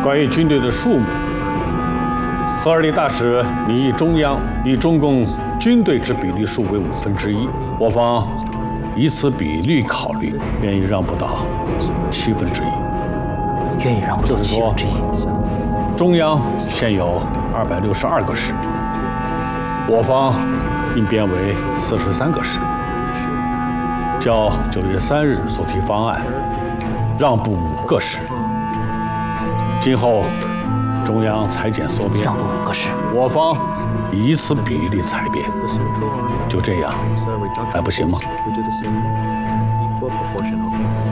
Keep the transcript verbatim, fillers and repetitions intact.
关于军队的数目，赫尔林大使拟议中央以中共军队之比例数为五分之一，我方以此比率考虑，愿意让步到七分之一。 愿意让步到七分之一。 中央现有二百六十二个师，我方应编为四十三个师。较九月三日所提方案，让步五个师。今后中央裁减缩编， 让步五个师， 我方以此比例裁编，就这样还不行吗？